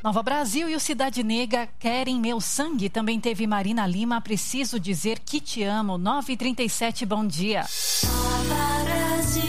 Nova Brasil e o Cidade Negra querem meu sangue. Também teve Marina Lima, preciso dizer que te amo. 9h37, bom dia. Nova Brasil.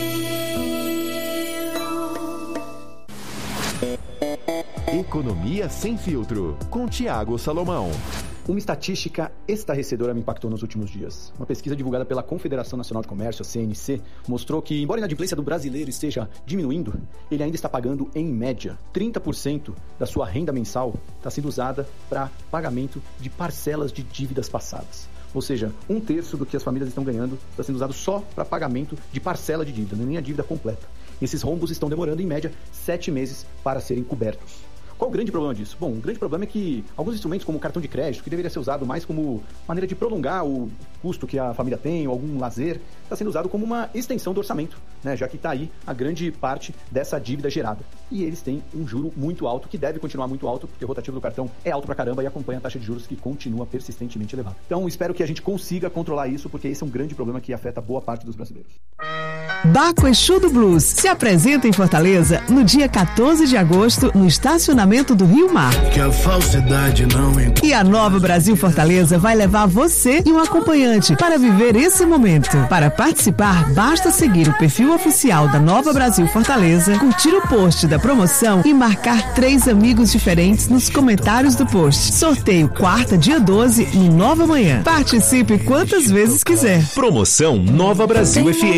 Economia sem filtro, com Tiago Salomão. Uma estatística estarrecedora me impactou nos últimos dias. Uma pesquisa divulgada pela Confederação Nacional de Comércio, a CNC, mostrou que, embora a inadimplência do brasileiro esteja diminuindo, ele ainda está pagando, em média, 30% da sua renda mensal está sendo usada para pagamento de parcelas de dívidas passadas. Ou seja, 1/3 do que as famílias estão ganhando está sendo usado só para pagamento de parcela de dívida, nem a dívida completa. Esses rombos estão demorando, em média, 7 meses para serem cobertos. Qual o grande problema disso? Bom, o grande problema é que alguns instrumentos como o cartão de crédito, que deveria ser usado mais como maneira de prolongar o custo que a família tem, ou algum lazer, está sendo usado como uma extensão do orçamento, né? Já que está aí a grande parte dessa dívida gerada. E eles têm um juro muito alto, que deve continuar muito alto, porque o rotativo do cartão é alto pra caramba e acompanha a taxa de juros que continua persistentemente elevada. Então, espero que a gente consiga controlar isso, porque esse é um grande problema que afeta boa parte dos brasileiros. Baco Exu do Blues se apresenta em Fortaleza no dia 14 de agosto, no estacionamento do Rio Mar. Que a falsidade não E a Nova Brasil Fortaleza vai levar você e um acompanhante para viver esse momento. Para participar, basta seguir o perfil oficial da Nova Brasil Fortaleza, curtir o post da promoção e marcar 3 amigos diferentes nos comentários do post. Sorteio quarta, dia 12, no Nova Manhã. Participe quantas vezes quiser. Promoção Nova Brasil FM.